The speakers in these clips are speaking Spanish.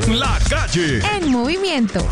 La Calle en movimiento.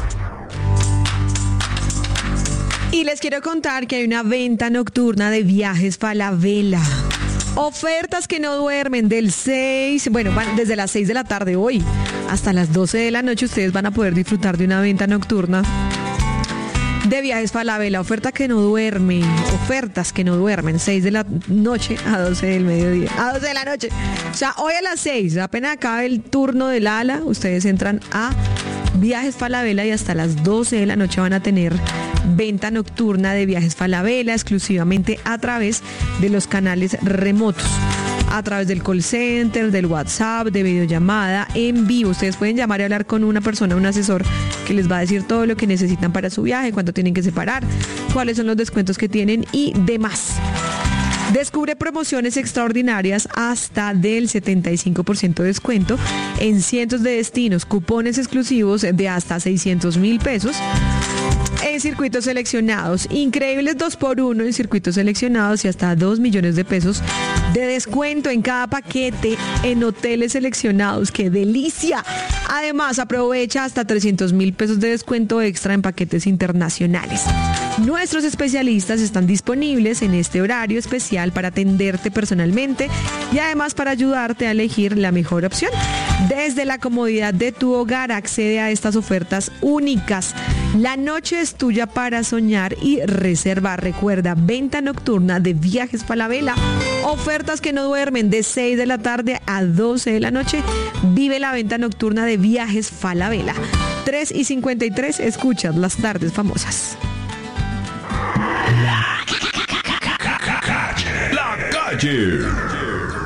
Y les quiero contar que hay una venta nocturna de Viajes Falabella. Ofertas que no duermen van desde las 6 de la tarde hoy hasta las 12 de la noche. Ustedes van a poder disfrutar de una venta nocturna de Viajes Falabella. Ofertas que no duermen, 6 de la noche a 12 del mediodía, a 12 de la noche. O sea, hoy a las 6, apenas acabe el turno del ala, ustedes entran a Viajes Falabella y hasta las 12 de la noche van a tener venta nocturna de Viajes Falabella exclusivamente a través de los canales remotos, a través del call center, del WhatsApp, de videollamada en vivo. Ustedes pueden llamar y hablar con una persona, un asesor que les va a decir todo lo que necesitan para su viaje, cuánto tienen que separar, cuáles son los descuentos que tienen y demás. Descubre promociones extraordinarias hasta del 75% de descuento en cientos de destinos, cupones exclusivos de hasta 600,000 pesos en circuitos seleccionados, increíbles 2x1 en circuitos seleccionados y hasta 2 millones de pesos de descuento en cada paquete en hoteles seleccionados. ¡Qué delicia! Además, aprovecha hasta 300,000 pesos de descuento extra en paquetes internacionales. Nuestros especialistas están disponibles en este horario especial para atenderte personalmente y además para ayudarte a elegir la mejor opción. Desde la comodidad de tu hogar, accede a estas ofertas únicas. La noche es tuya para soñar y reservar. Recuerda, venta nocturna de Viajes Falabella. Ofertas que no duermen de 6 de la tarde a 12 de la noche. Vive la venta nocturna de Viajes Falabella. 3:53, escuchas las tardes famosas. La Calle.